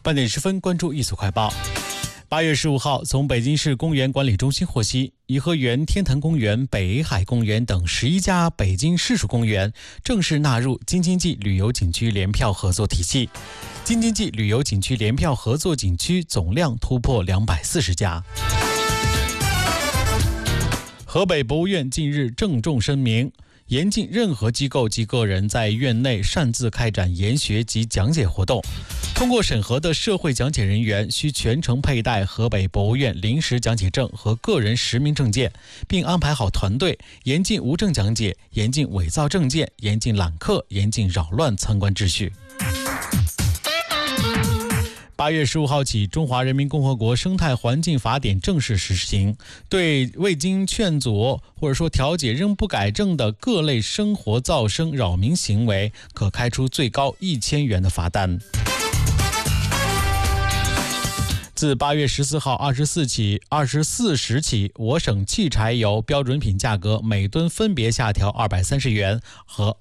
8点10分，关注一组快报。8月15号，从北京市公园管理中心获悉，颐和园、天坛公园、北海公园等11家北京市属公园正式纳入京津冀旅游景区联票合作体系。京津冀旅游景区联票合作景区总量突破240家。河北博物院近日郑重声明，严禁任何机构及个人在院内擅自开展研学及讲解活动。通过审核的社会讲解人员需全程佩戴河北博物院临时讲解证和个人实名证件，并安排好团队，严禁无证讲解，严禁伪造证件，严禁揽客，严禁扰乱参观秩序。8月15号起，《中华人民共和国生态环境法典》正式实行，对未经劝阻或者说调解仍不改正的各类生活噪声扰民行为，可开出最高1000元的罚单。自8月14号24时起，我省汽柴油标准品价格每吨分别下调230元和